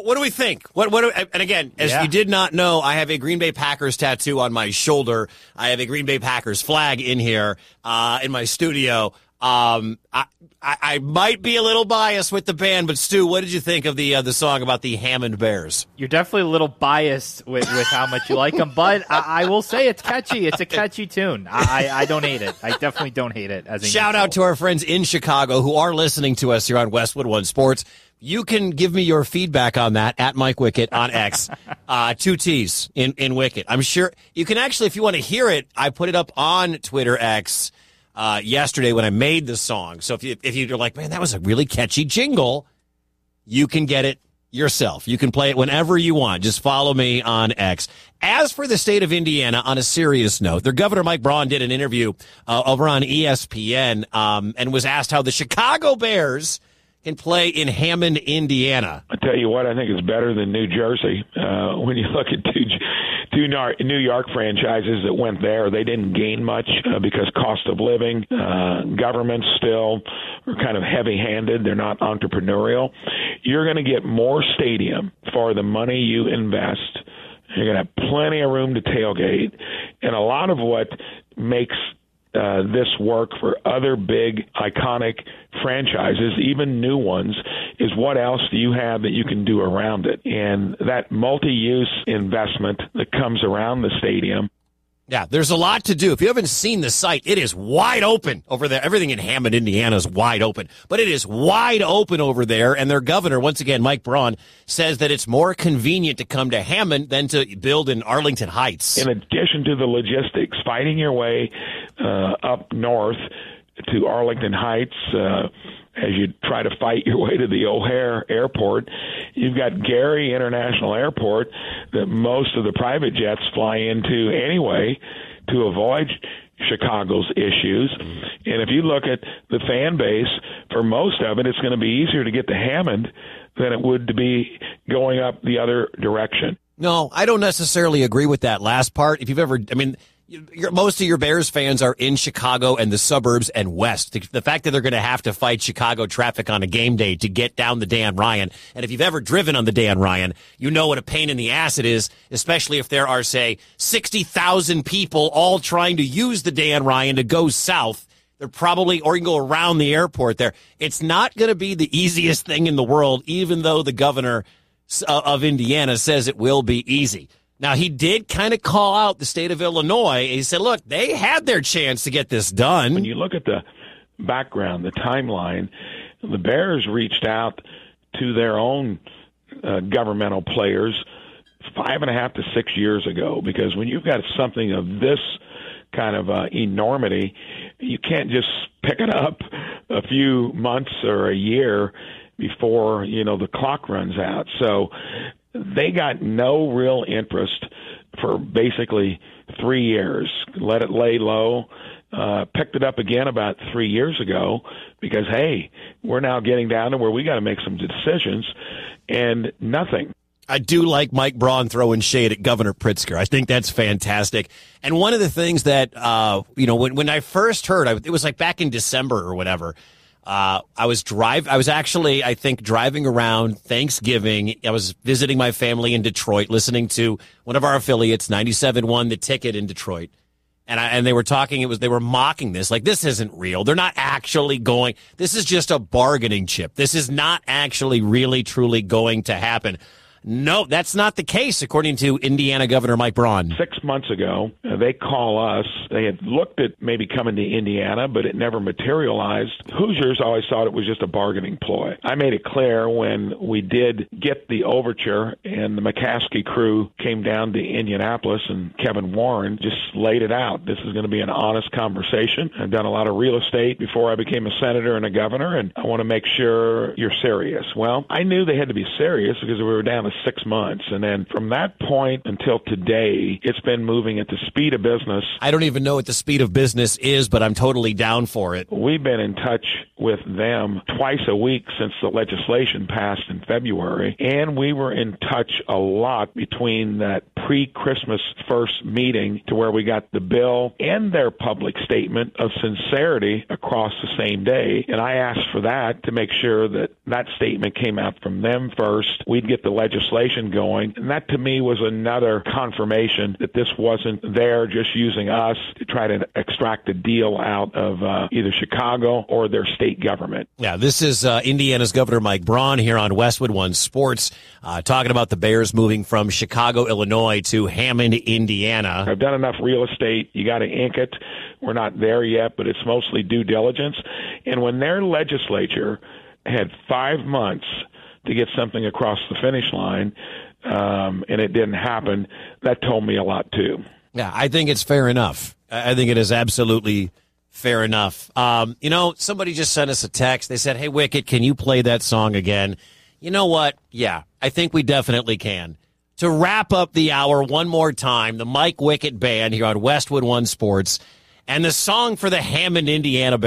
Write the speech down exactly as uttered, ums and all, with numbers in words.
what do we think? What? What? Do, and again, as yeah. you did not know, I have a Green Bay Packers tattoo on my shoulder. I have a Green Bay Packers flag in here uh, in my studio. Um, I, I I might be a little biased with the band, but Stu, what did you think of the uh, the song about the Hammond Bears? You're definitely a little biased with, with how much you like them, but I, I will say it's catchy. It's a catchy tune. I, I, I don't hate it. I definitely don't hate it. As a Shout out to our friends in Chicago who are listening to us here on Westwood One Sports. You can give me your feedback on that at Mike Wickett on X. uh, two T's in, in Wickett. I'm sure you can actually, if you want to hear it, I put it up on Twitter X uh, yesterday when I made the song. So if, you, if you're like, man, that was a really catchy jingle, you can get it yourself. You can play it whenever you want. Just follow me on X. As for the state of Indiana, on a serious note, their governor, Mike Braun, did an interview uh, over on E S P N um, and was asked how the Chicago Bears can play in Hammond, Indiana. I tell you what, I think it's better than New Jersey. Uh, when you look at two, two New York franchises that went there, they didn't gain much uh, because cost of living, uh, government still are kind of heavy-handed. They're not entrepreneurial. You're going to get more stadium for the money you invest. You're going to have plenty of room to tailgate. And a lot of what makes Uh, this work for other big, iconic franchises, even new ones, is what else do you have that you can do around it? And that multi-use investment that comes around the stadium. Yeah, there's a lot to do. If you haven't seen the site, it is wide open over there. Everything in Hammond, Indiana is wide open. But it is wide open over there, and their governor, once again, Mike Braun, says that it's more convenient to come to Hammond than to build in Arlington Heights. In addition to the logistics, fighting your way uh, up north to Arlington Heights, uh, as you try to fight your way to the O'Hare Airport, you've got Gary International Airport that most of the private jets fly into anyway to avoid Chicago's issues. And if you look at the fan base, for most of it, it's going to be easier to get to Hammond than it would to be going up the other direction. No, I don't necessarily agree with that last part. If you've ever, I mean, You're, most of your Bears fans are in Chicago and the suburbs and west. The, the fact that they're going to have to fight Chicago traffic on a game day to get down the Dan Ryan, and if you've ever driven on the Dan Ryan, you know what a pain in the ass it is, especially if there are, say, sixty thousand people all trying to use the Dan Ryan to go south. They're probably, or you can go around the airport there. It's not going to be the easiest thing in the world, even though the governor of Indiana says it will be easy. Now, he did kind of call out the state of Illinois. He said, look, they had their chance to get this done. When you look at the background, the timeline, the Bears reached out to their own uh, governmental players five and a half to six years ago, because when you've got something of this kind of uh, enormity, you can't just pick it up a few months or a year before, you know, the clock runs out. So they got no real interest for basically three years. Let it lay low. Uh, picked it up again about three years ago because, hey, we're now getting down to where we got to make some decisions, and nothing. I do like Mike Braun throwing shade at Governor Pritzker. I think that's fantastic. And one of the things that, uh, you know, when, when I first heard, I, it was like back in December or whatever, Uh, I was drive. I was actually, I think, driving around Thanksgiving. I was visiting my family in Detroit, listening to one of our affiliates, ninety-seven point one The Ticket in Detroit, and I, and they were talking. It was they were mocking this, like this isn't real. They're not actually going. This is just a bargaining chip. This is not actually really truly going to happen. No, that's not the case, according to Indiana Governor Mike Braun. Six months ago, uh, they call us. They had looked at maybe coming to Indiana, but it never materialized. Hoosiers always thought it was just a bargaining ploy. I made it clear when we did get the overture and the McCaskey crew came down to Indianapolis, and Kevin Warren just laid it out. This is going to be an honest conversation. I've done a lot of real estate before I became a senator and a governor, and I want to make sure you're serious. Well, I knew they had to be serious because we were down to almost six months. And then from that point until today, it's been moving at the speed of business. I don't even know what the speed of business is, but I'm totally down for it. We've been in touch with them twice a week since the legislation passed in February, and we were in touch a lot between that pre-Christmas first meeting to where we got the bill and their public statement of sincerity across the same day. And I asked for that to make sure that that statement came out from them first. We'd get the legislation going. And that to me was another confirmation that this wasn't there just using us to try to extract a deal out of uh, either Chicago or their state government. Yeah, this is uh, Indiana's Governor Mike Braun here on Westwood One Sports, uh, talking about the Bears moving from Chicago, Illinois to Hammond, Indiana. I've done enough real estate. You got to ink it. We're not there yet, but it's mostly due diligence. And when their legislature had five months to get something across the finish line, um, and it didn't happen, that told me a lot too. Yeah, I think it's fair enough. I think it is absolutely fair enough. Um, you know, somebody just sent us a text. They said, hey, Wicket, can you play that song again? You know what? Yeah, I think we definitely can. To wrap up the hour one more time, the Mike Wicket Band here on Westwood One Sports, and the song for the Hammond, Indiana